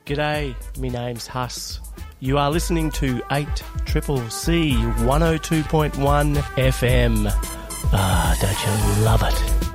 G'day, me name's Huss. You are listening to 8CCC 102.1 FM. Ah, don't you love it?